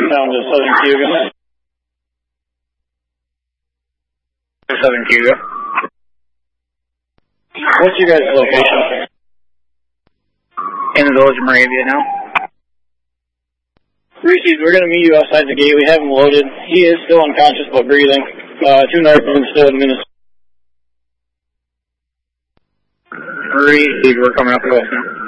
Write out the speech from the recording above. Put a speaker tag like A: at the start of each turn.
A: Down to Southern Cuba. Southern Cuba. What's your guys' location? In the village of Moravia now. Reese's, we're going to meet you outside the gate. We have him loaded. He is still unconscious but breathing. 2 narcos still in Minnesota. Reese's, we're coming up close now.